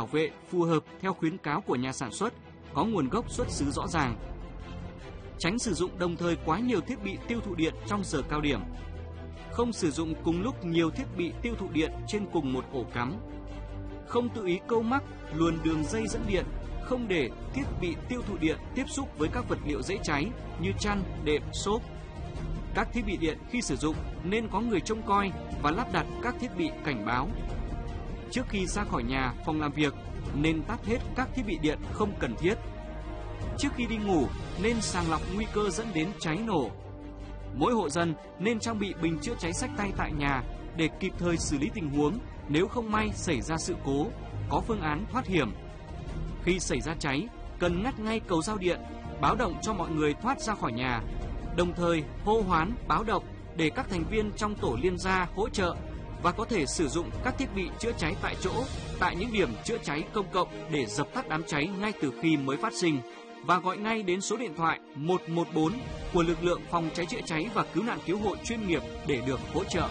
bảo vệ phù hợp theo khuyến cáo của nhà sản xuất, có nguồn gốc xuất xứ rõ ràng. Tránh sử dụng đồng thời quá nhiều thiết bị tiêu thụ điện trong giờ cao điểm. Không sử dụng cùng lúc nhiều thiết bị tiêu thụ điện trên cùng một ổ cắm. Không tự ý câu mắc, luồn đường dây dẫn điện, không để thiết bị tiêu thụ điện tiếp xúc với các vật liệu dễ cháy như chăn, đệm, xốp. Các thiết bị điện khi sử dụng nên có người trông coi và lắp đặt các thiết bị cảnh báo. Trước khi ra khỏi nhà, phòng làm việc nên tắt hết các thiết bị điện không cần thiết. Trước khi đi ngủ nên sàng lọc nguy cơ dẫn đến cháy nổ. Mỗi hộ dân nên trang bị bình chữa cháy xách tay tại nhà để kịp thời xử lý tình huống nếu không may xảy ra sự cố, có phương án thoát hiểm. Khi xảy ra cháy, cần ngắt ngay cầu giao điện, báo động cho mọi người thoát ra khỏi nhà, đồng thời hô hoán báo động để các thành viên trong tổ liên gia hỗ trợ và có thể sử dụng các thiết bị chữa cháy tại chỗ tại những điểm chữa cháy công cộng để dập tắt đám cháy ngay từ khi mới phát sinh và gọi ngay đến số điện thoại 114 của lực lượng phòng cháy chữa cháy và cứu nạn cứu hộ chuyên nghiệp để được hỗ trợ.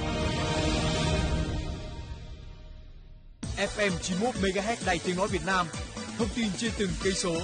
FM 91 MHz Đài Tiếng nói Việt Nam, thông tin trên từng cây số.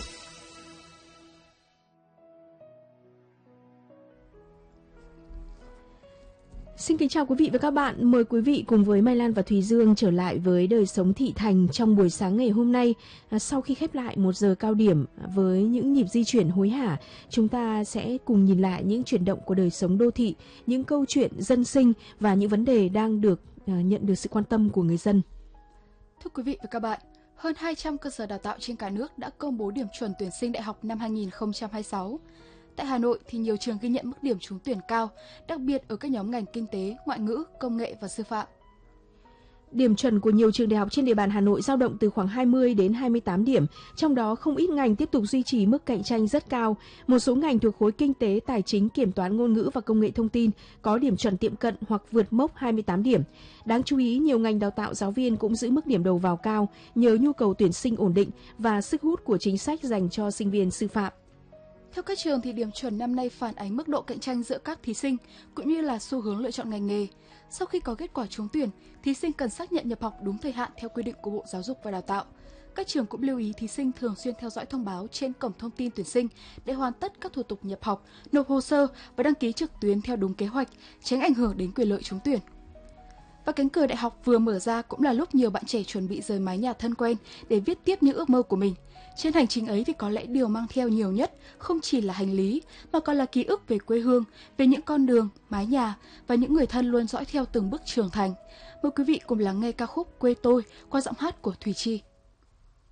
Xin kính chào quý vị và các bạn. Mời quý vị cùng với Mai Lan và Thùy Dương trở lại với đời sống thị thành trong buổi sáng ngày hôm nay. Sau khi khép lại một giờ cao điểm với những nhịp di chuyển hối hả, chúng ta sẽ cùng nhìn lại những chuyển động của đời sống đô thị, những câu chuyện dân sinh và những vấn đề đang được nhận được sự quan tâm của người dân. Thưa quý vị và các bạn, hơn 200 cơ sở đào tạo trên cả nước đã công bố điểm chuẩn tuyển sinh đại học năm 2026. Tại Hà Nội thì nhiều trường ghi nhận mức điểm trúng tuyển cao, đặc biệt ở các nhóm ngành kinh tế, ngoại ngữ, công nghệ và sư phạm. Điểm chuẩn của nhiều trường đại học trên địa bàn Hà Nội dao động từ khoảng 20 đến 28 điểm, trong đó không ít ngành tiếp tục duy trì mức cạnh tranh rất cao. Một số ngành thuộc khối kinh tế, tài chính, kiểm toán, ngôn ngữ và công nghệ thông tin có điểm chuẩn tiệm cận hoặc vượt mốc 28 điểm. Đáng chú ý, nhiều ngành đào tạo giáo viên cũng giữ mức điểm đầu vào cao nhờ nhu cầu tuyển sinh ổn định và sức hút của chính sách dành cho sinh viên sư phạm. Theo các trường thì điểm chuẩn năm nay phản ánh mức độ cạnh tranh giữa các thí sinh cũng như là xu hướng lựa chọn ngành nghề. Sau khi có kết quả trúng tuyển, thí sinh cần xác nhận nhập học đúng thời hạn theo quy định của Bộ Giáo dục và Đào tạo. Các trường cũng lưu ý thí sinh thường xuyên theo dõi thông báo trên cổng thông tin tuyển sinh để hoàn tất các thủ tục nhập học, nộp hồ sơ và đăng ký trực tuyến theo đúng kế hoạch, tránh ảnh hưởng đến quyền lợi trúng tuyển. Và cánh cửa đại học vừa mở ra cũng là lúc nhiều bạn trẻ chuẩn bị rời mái nhà thân quen để viết tiếp những ước mơ của mình. Trên hành trình ấy thì có lẽ điều mang theo nhiều nhất không chỉ là hành lý mà còn là ký ức về quê hương, về những con đường, mái nhà và những người thân luôn dõi theo từng bước trưởng thành. Mời quý vị cùng lắng nghe ca khúc Quê tôi qua giọng hát của Thùy Chi.